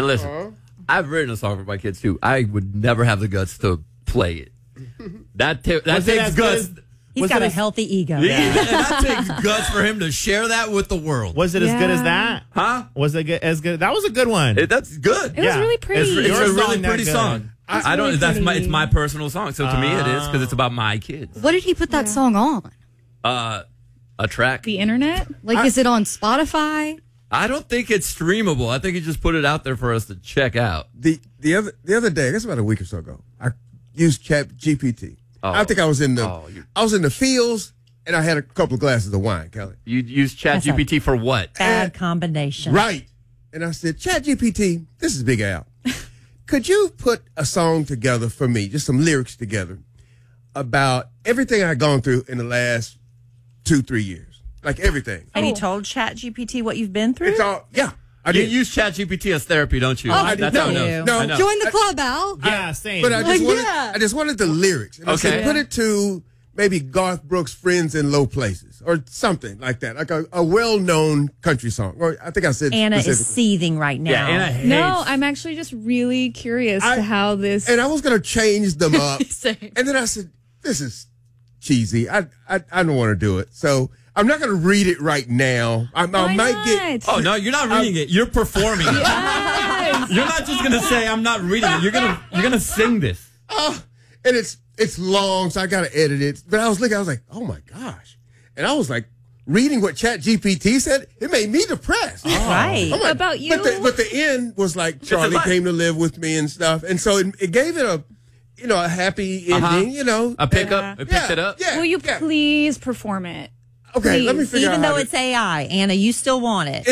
And listen, I've written a song for my kids too. I would never have the guts to play it. That takes guts. He's got a healthy ego. Yeah. And that takes guts for him to share that with the world. Was it as good as that? Huh? Was it as good? That was a good one. That's good. It was really pretty. It's a really pretty song. I don't. Really it's my personal song. So to me, it is because it's about my kids. What did he put that song on? A track. The internet? Like, is it on Spotify? I don't think it's streamable. I think he just put it out there for us to check out. The other day, I guess about a week or so ago, I used ChatGPT. I think I was in the fields, and I had a couple of glasses of wine, Kelly. You used ChatGPT for what? Bad combination. Right. And I said, ChatGPT, this is Big Al. Could you put a song together for me, just some lyrics together, about everything I've gone through in the last 2-3 years? Like everything. And you told ChatGPT what you've been through? It's all, yeah. You use ChatGPT as therapy, don't you? Oh, That's how it knows. No. I know. Join the club, Al. Yeah, same. But I just wanted the lyrics. And I said, put it to maybe Garth Brooks' Friends in Low Places or something like that. Like a well-known country song. Or I think I said Anna is seething right now. Yeah, Anna hates. No, I'm actually just really curious to how this. And I was going to change them up. Same. And then I said, this is cheesy. I don't want to do it. So I'm not going to read it right now. I might get. Oh no, you're not reading it. You're performing it. Yes. You're not just gonna say I'm not reading it. You're gonna sing this. And it's long, so I got to edit it. But I was like, oh my gosh. And I was like, reading what ChatGPT said, it made me depressed. Right. I'm like, About you? But the end was like Charlie came to live with me and stuff. And so it gave it a happy ending, A pickup. It picked it up. Yeah. Will you please perform it? Okay, let me Please. figure out. Even though it's AI, Anna, you still want it.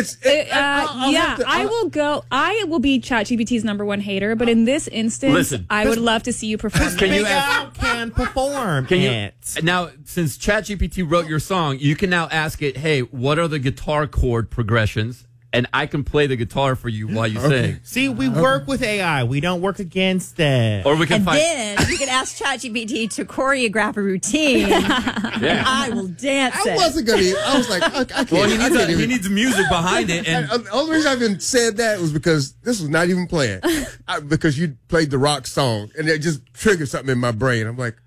I will be ChatGPT's #1 hater, but in this instance, Listen, I would love to see you perform. Can you Big Al can perform it. Now, since ChatGPT wrote your song, you can now ask it, hey, what are the guitar chord progressions? And I can play the guitar for you while you sing. See, we work with AI. We don't work against it. Or we can And find. then you can ask ChatGPT to choreograph a routine, and I will dance I it. wasn't going to. I was like, I can't. Well, he he needs music behind it. And the only reason I even said that was because this was not even playing. Because you played the rock song, and it just triggered something in my brain. I'm like,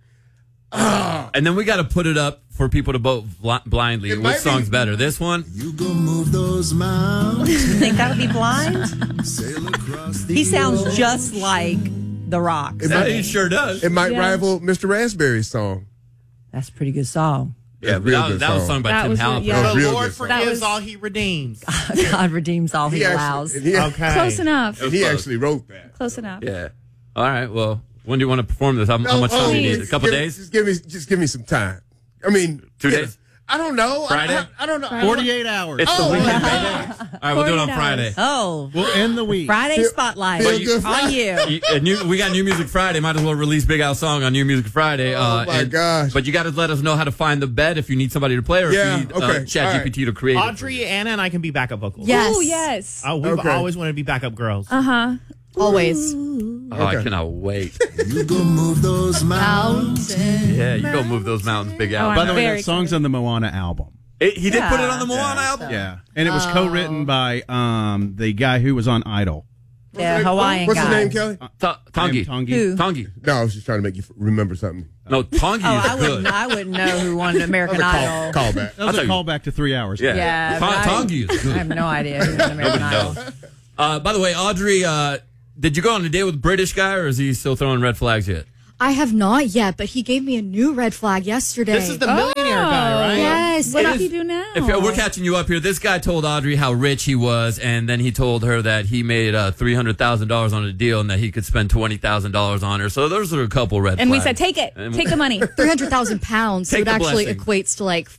and then we got to put it up for people to vote blindly. It Which might song's be- better? This one? You go move those mountains. You think that'll be blind? Sail across the He sounds just like The Rock. He sure does. it might rival Mr. Raspberry's song. That's a pretty good song. Yeah, Real that good was song. sung by That Tim was Halpern. yeah. That was The real Lord good song. forgives all he redeems. God redeems all he allows. Okay. Close enough. He actually wrote that. Close enough. Yeah. All right. Well, when do you want to perform this? How much time do you need? A couple days? Just give me some time. I mean, 2 days? I don't know. Friday? I don't know. 48 hours. It's the weekend, baby. All right, we'll do it on 40 Friday. Oh, We'll end the week. Friday Spotlight Feel good on you. We got New Music Friday. Might as well release Big Al song on New Music Friday. Oh, my gosh. But you got to let us know how to find the bed if you need somebody to play or Yeah, if you need okay. ChatGPT to create it. Audrey, Anna, and I can be backup vocals. Yes. Oh, yes. Oh, we've Okay. always wanted to be backup girls. Always. Oh, I cannot wait. You go move those mountains. Yeah, you go move those mountains, Big Al. Oh, By the way, Very that song's on the Moana album. He did put it on the Moana album? Yeah. And it was co-written by the guy who was on Idol. The Hawaiian What's guy. his name, Kelly? Tongi. Tongi. Who? Tongi. No, I was just trying to make you remember something. No, Tongi Oh, is good. I wouldn't know who won American Idol. Call back. That was a callback to 3 hours. Yeah. Yeah, but Tongi is I good. have no idea who won American Idol. By the way, Audrey, did you go on a date with a British guy, or is he still throwing red flags yet? I have not yet, but he gave me a new red flag yesterday. This is the millionaire guy, right? Yes. What and does he do now? If we're catching you up here, this guy told Audrey how rich he was, and then he told her that he made $300,000 on a deal and that he could spend $20,000 on her. So those are a couple red and we flags. said, take it. Take the money. 300,000 pounds. So Take it the actually blessing. equates to like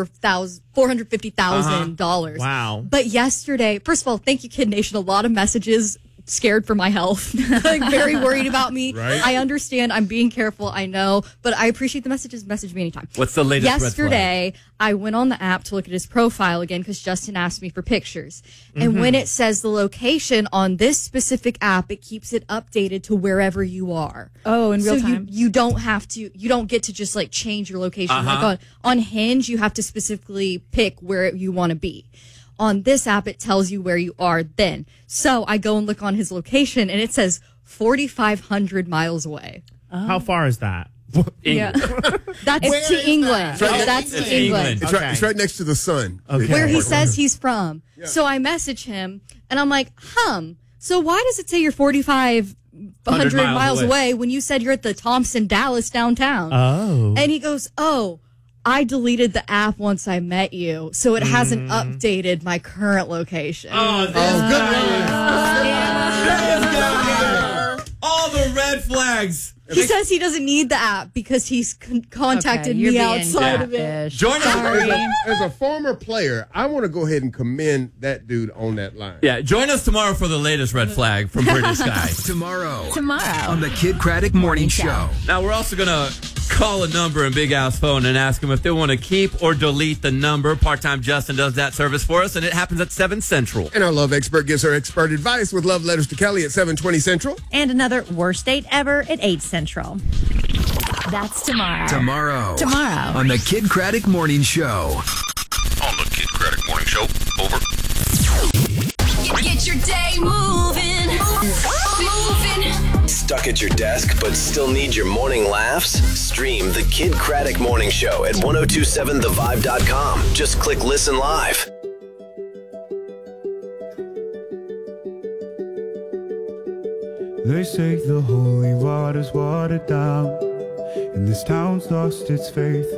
$450,000. Wow. But yesterday, first of all, thank you, Kid Nation. A lot of messages scared for my health, like very worried about me. Right. I understand. I'm being careful. I know, but I appreciate the messages. Message me anytime. What's the latest red flag? Yesterday, I went on the app to look at his profile again because Justin asked me for pictures. And when it says the location on this specific app, it keeps it updated to wherever you are. Oh, in real So time. you don't have to, you don't get to just like change your location. Like on Hinge, you have to specifically pick where you want to be. On this app, it tells you where you are then. So I go and look on his location, and it says 4,500 miles away. How far is that? Yeah. That's Where to is England. that? That's It's to England. England. It's right next to the sun. Okay. Where he says he's from. So I message him, and I'm like, so why does it say you're 4,500 miles away when you said you're at the Thompson Dallas downtown? Oh. And he goes, I deleted the app once I met you, so it hasn't updated my current location. Oh, all the red flags. He says he doesn't need the app because he's contacted me outside of it. Join us. As a former player, I want to go ahead and commend that dude on that line. Yeah, join us tomorrow for the latest red flag from British Guy. Tomorrow on the Kid Craddock Morning Show. Now, we're also going to call a number in Big Al's phone and ask him if they want to keep or delete the number. Part-time Justin does that service for us, and it happens at 7 Central. And our love expert gives her expert advice with love letters to Kelly at 7:20 Central. And another worst date ever at 8 Central. That's tomorrow. Tomorrow on the Kid Craddock Morning Show. On the Kid Craddock Morning Show. Over. Get your day moving. Stuck at your desk but still need your morning laughs? Stream the Kid Craddock Morning Show at 1027thevibe.com. Just click listen live. They say the holy water's watered down, and this town's lost its faith.